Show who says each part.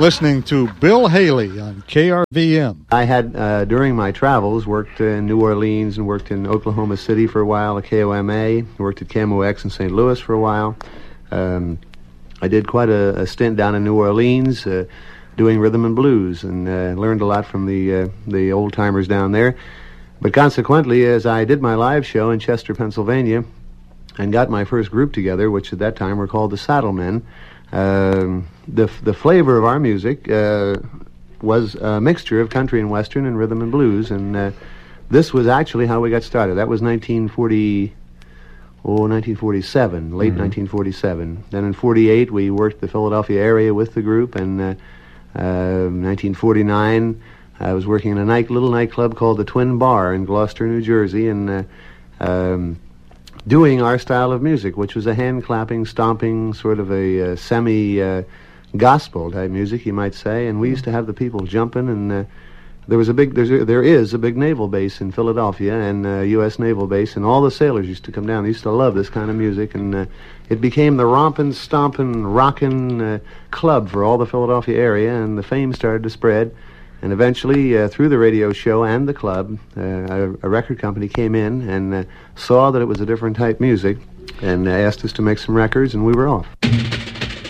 Speaker 1: listening to Bill Haley on KRVM.
Speaker 2: I had, during my travels, worked in New Orleans and worked in Oklahoma City for a while at KOMA, worked at KMOX in St. Louis for a while. I did quite a stint down in New Orleans doing rhythm and blues, and learned a lot from the old-timers down there. But consequently, as I did my live show in Chester, Pennsylvania, and got my first group together, which at that time were called the Saddlemen, the flavor of our music was a mixture of country and western and rhythm and blues, and this was actually how we got started. That was 1947, late 1947. Then in 48, we worked the Philadelphia area with the group, and 1949, I was working in a little nightclub called the Twin Bar in Gloucester, New Jersey, and doing our style of music, which was a hand-clapping, stomping, sort of a semi-gospel type music, you might say. And we used to have the people jumping, and there is a big naval base in Philadelphia, and a U.S. naval base, and all the sailors used to come down. They used to love this kind of music, and it became the romping, stomping, rocking club for all the Philadelphia area, and the fame started to spread. And eventually, through the radio show and the club, a record company came in and saw that it was a different type music and asked us to make some records, and we were off.